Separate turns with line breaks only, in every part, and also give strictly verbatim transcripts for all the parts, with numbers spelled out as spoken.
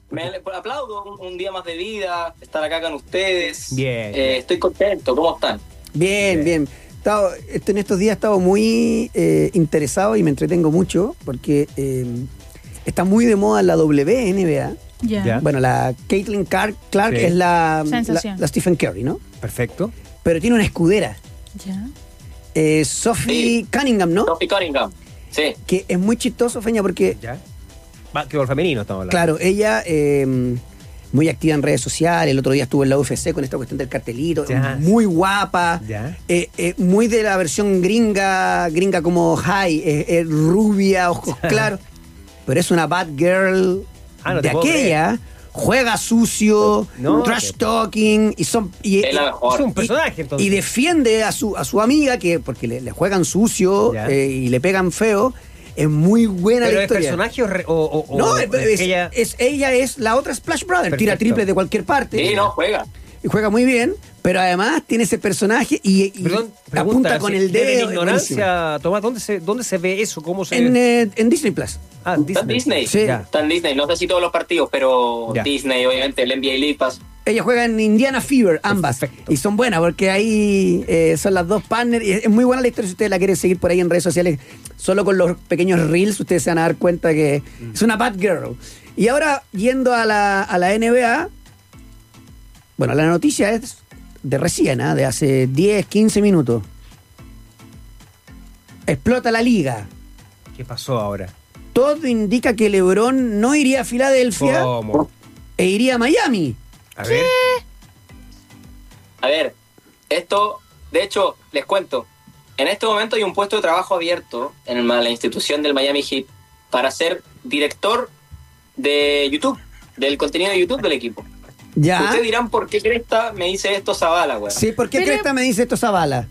Me aplaudo un, un día más de vida, estar acá con ustedes.
Bien.
Eh, estoy contento, ¿cómo están?
Bien, bien. Estaba, este, en estos días he estado muy eh, interesado y me entretengo mucho porque eh, está muy de moda la W N B A.
Ya.
Ya.
Bueno, la Caitlin Clark, Clark
Sí.
es la, la,
Sensación.
la Stephen Curry, ¿no?
Perfecto.
Pero tiene una escudera,
Ya.
eh, Sophie
Sí.
Cunningham, ¿no?
Sophie Cunningham, sí.
Que es muy chistoso, Feña, porque,
Ya. Básquetbol femenino estamos hablando.
claro, ella eh, muy activa en redes sociales. El otro día estuvo en la U F C con esta cuestión del cartelito.
Ya.
Muy guapa.
Ya.
Eh, eh, muy de la versión gringa, gringa como high, eh, eh, rubia, ojos claros. Pero es una bad girl
Ah, no
de
te puedo
aquella. Juega sucio,
No,
trash
te-
talking y son y,
Es la
y-
mejor.
Es un personaje, entonces.
y defiende a su a su amiga que porque le, le juegan sucio
Ya.
eh, y le pegan feo. Es muy buena
¿Pero
la
es
historia.
personaje o, re- o, o- o
No, es, es-
ella?
es- ella es la otra Splash Brother, tira
Perfecto.
triple de cualquier parte
Sí, no, juega.
y juega muy bien, pero además tiene ese personaje y, y
Perdón, pregunta,
apunta con
si-
el
desde mi
dedo. es buenísimo.
ignorancia, Tomás, ¿dónde se, ¿dónde se ve eso? ¿Cómo se
En, eh, en Disney Plus.
Ah,
Está en Disney.
Sí.
Ya.
Está en Disney. No sé si todos los partidos, pero
Ya.
Disney, obviamente, el N B A League Pass.
Ella juega en Indiana Fever, ambas.
Perfecto.
Y son buenas porque ahí eh, son las dos partners. Y es, es muy buena la historia si ustedes la quieren seguir por ahí en redes sociales. Solo con los pequeños reels ustedes se van a dar cuenta que es una bad girl. Y ahora, yendo a la, a la N B A, bueno, la noticia es de recién, ¿ah? De hace diez, quince minutos. Explota la liga.
¿Qué pasó ahora?
Todo indica que LeBron no iría a Filadelfia
¿Cómo?
e iría a Miami.
A ver.
A ver, esto, de hecho, les cuento. En este momento hay un puesto de trabajo abierto en la institución del Miami Heat para ser director de YouTube, del contenido de YouTube del equipo.
¿Ya?
Ustedes dirán por qué Cresta me dice esto Zavala, güey.
Sí, ¿por qué
Pero-
Cresta me dice esto Zavala?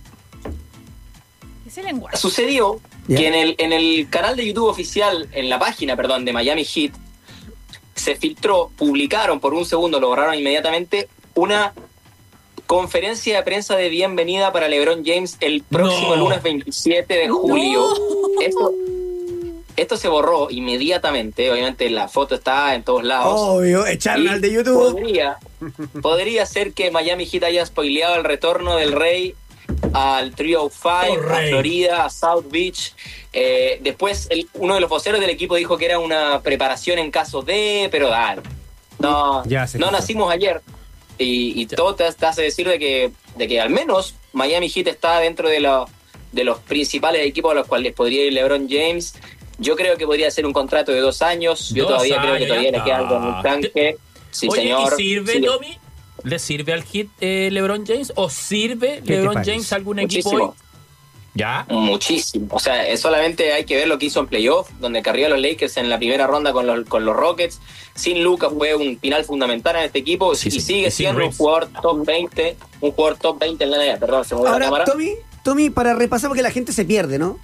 Ese lenguaje.
Sucedió
Ya.
que en el, en el canal de YouTube oficial, en la página, perdón, de Miami Heat, se filtró, publicaron por un segundo, lo borraron inmediatamente, una conferencia de prensa de bienvenida para LeBron James el próximo
No.
lunes veintisiete de julio. Esto, esto se borró inmediatamente, obviamente la foto está en todos lados.
Obvio, echaron
Y
al de YouTube.
Podría, podría ser que Miami Heat haya spoileado el retorno del Rey al tres cero cinco,
Oh,
a
Rey.
Florida, a South Beach. Eh, después, el- uno de los voceros del equipo dijo que era una preparación en caso de, pero dale. No,
Ya se
no
escuchó.
nacimos ayer. Y, y todo te, te hace decir de que, de que al menos Miami Heat está dentro de, la- de los principales equipos a los cuales podría ir LeBron James. Yo creo que podría ser un contrato de dos años. Yo
Dos
todavía creo que
años,
todavía
ya
le queda algo en el
está.
tanque. Sí,
Oye,
señor.
¿y sirve,
Sí, le-
Tommy? ¿Le sirve al hit eh, LeBron James? ¿O sirve
te
LeBron
parece?
James a algún equipo
Muchísimo.
hoy? ¿Ya?
Muchísimo. O sea, es solamente hay que ver lo que hizo en playoff, donde carrió a los Lakers en la primera ronda con los, con los Rockets. Sin Luka fue un final fundamental en este equipo
Sí,
y
sí.
sigue
Y sin
siendo un
Reeves.
jugador top veinte, un jugador top veinte en la N B A. Perdón, se movió la
Ahora,
cámara.
Tommy, Tommy, para repasar porque la gente se pierde, ¿no?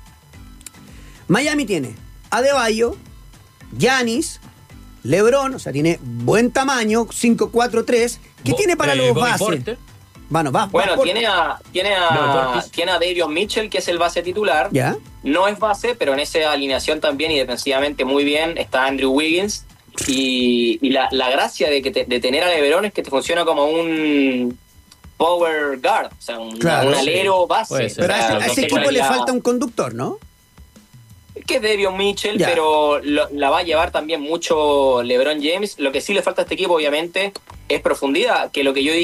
Miami tiene Adebayo, Giannis, LeBron, o sea, tiene buen tamaño, cinco cuatro tres. ¿Qué
Bo-
tiene para
eh,
los
Bobby
bases?
Porter.
Bueno, va,
Bueno,
va por-
tiene a, tiene
No,
a,
Portis.
tiene a Davion Mitchell, que es el base titular.
¿Ya?
No es base, pero en esa alineación también y defensivamente muy bien está Andrew Wiggins. Y, y la, la gracia de, que te- de tener a LeBron es que te funciona como un power guard, o sea, un,
Claro,
un
sí.
alero base.
Puede ser.
Pero a
O sea,
ese, a
no
ese
sé cuál
equipo
es
le
la-
falta un conductor, ¿no?
que es Davion Mitchell,
Ya.
pero lo- la va a llevar también mucho LeBron James. Lo que sí le falta a este equipo, obviamente, es profundidad, que lo que yo dije